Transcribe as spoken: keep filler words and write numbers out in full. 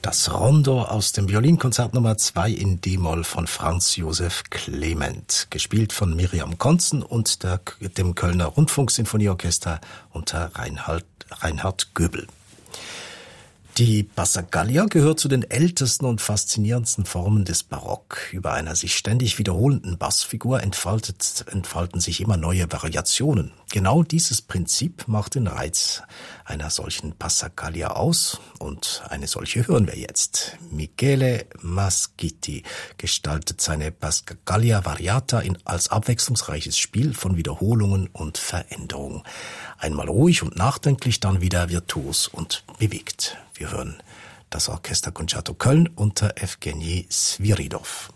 Das Rondo aus dem Violinkonzert Nummer zwei in D-Moll von Franz Josef Clement, gespielt von Miriam Konzen und der, dem Kölner Rundfunksinfonieorchester unter Reinhard, Reinhard Göbel. Die Passacaglia gehört zu den ältesten und faszinierendsten Formen des Barock. Über einer sich ständig wiederholenden Bassfigur entfaltet, entfalten sich immer neue Variationen. Genau dieses Prinzip macht den Reiz einer solchen Passacaglia aus, und eine solche hören wir jetzt. Michele Mascitti gestaltet seine Passacaglia Variata in, als abwechslungsreiches Spiel von Wiederholungen und Veränderungen. Einmal ruhig und nachdenklich, dann wieder virtuos und bewegt. Wir hören das Orchesterconcerto Köln unter Evgeny Sviridov.